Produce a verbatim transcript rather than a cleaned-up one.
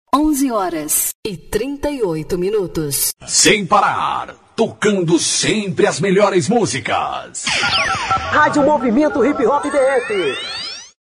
onze horas e trinta e oito minutos. Sem parar, tocando sempre as melhores músicas. Rádio Movimento Hip Hop D F.